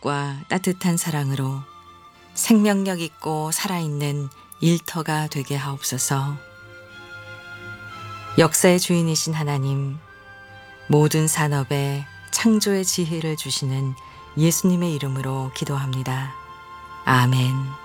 능력과 따뜻한 사랑으로 생명력 있고 살아있는 일터가 되게 하옵소서. 역사의 주인이신 하나님, 모든 산업에 창조의 지혜를 주시는 예수님의 이름으로 기도합니다. 아멘.